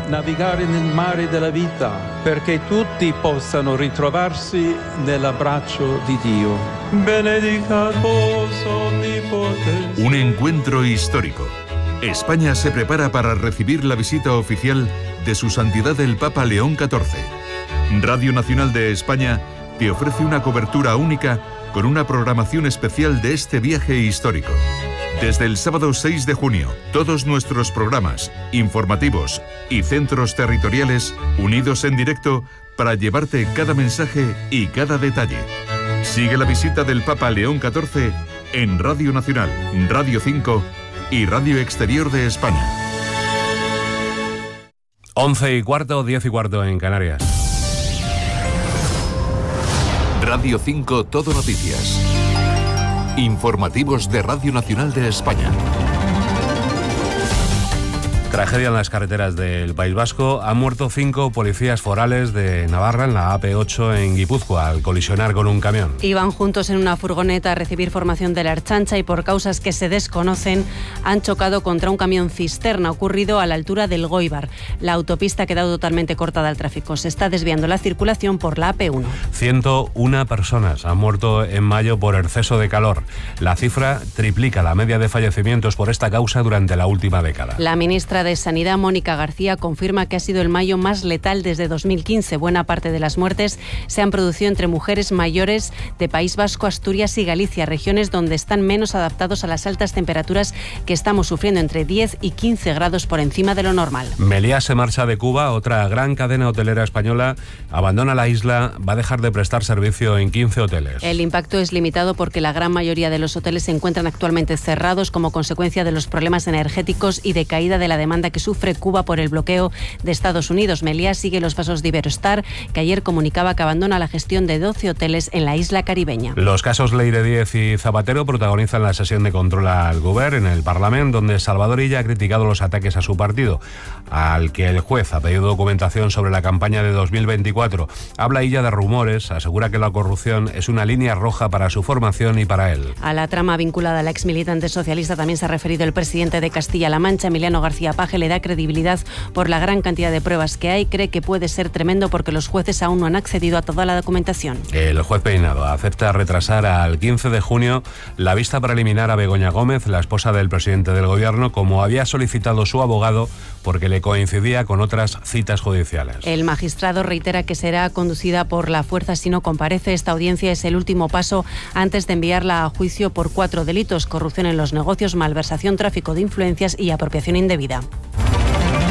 navigare nel mare della vita, perché tutti possano ritrovarsi nell'abbraccio di Dio. Benedicat vos omnipotens. Un encuentro histórico. España se prepara para recibir la visita oficial de Su Santidad el Papa León XIV. Radio Nacional de España te ofrece una cobertura única con una programación especial de este viaje histórico. Desde el sábado 6 de junio, todos nuestros programas, informativos y centros territoriales unidos en directo para llevarte cada mensaje y cada detalle. Sigue la visita del Papa León XIV en Radio Nacional, Radio 5 y Radio Exterior de España. 11:15, 10:15 en Canarias. Radio 5 Todo Noticias. Informativos de Radio Nacional de España. Tragedia en las carreteras del País Vasco. Han muerto 5 policías forales de Navarra en la AP8 en Guipúzcoa al colisionar con un camión. Iban juntos en una furgoneta a recibir formación de la Ertzaintza y por causas que se desconocen han chocado contra un camión cisterna ocurrido a la altura del Goibar. La autopista ha quedado totalmente cortada al tráfico. Se está desviando la circulación por la AP1. 101 personas han muerto en mayo por exceso de calor. La cifra triplica la media de fallecimientos por esta causa durante la última década. La ministra de Sanidad, Mónica García, confirma que ha sido el mayo más letal desde 2015. Buena parte de las muertes se han producido entre mujeres mayores de País Vasco, Asturias y Galicia, regiones donde están menos adaptados a las altas temperaturas que estamos sufriendo, entre 10 y 15 grados por encima de lo normal. Meliá se marcha de Cuba. Otra gran cadena hotelera española abandona la isla. Va a dejar de prestar servicio en 15 hoteles. El impacto es limitado porque la gran mayoría de los hoteles se encuentran actualmente cerrados como consecuencia de los problemas energéticos y de caída de la demanda que sufre Cuba por el bloqueo de Estados Unidos. Meliá sigue los pasos de Iberostar, que ayer comunicaba que abandona la gestión de 12 hoteles en la isla caribeña. Los casos Leire Díez y Zapatero protagonizan la sesión de control al Govern en el Parlamento, donde Salvador Illa ha criticado los ataques a su partido, al que el juez ha pedido documentación sobre la campaña de 2024. Habla Illa de rumores, asegura que la corrupción es una línea roja para su formación y para él. A la trama vinculada a la exmilitante socialista también se ha referido el presidente de Castilla-La Mancha, Emiliano García Paje. Le da credibilidad por la gran cantidad de pruebas que hay. Cree que puede ser tremendo porque los jueces aún no han accedido a toda la documentación. El juez Peinado acepta retrasar al 15 de junio la vista preliminar a Begoña Gómez, la esposa del presidente del Gobierno, como había solicitado su abogado, porque le coincidía con otras citas judiciales. El magistrado reitera que será conducida por la fuerza si no comparece. Esta audiencia es el último paso antes de enviarla a juicio por 4 delitos: corrupción en los negocios, malversación, tráfico de influencias y apropiación indebida.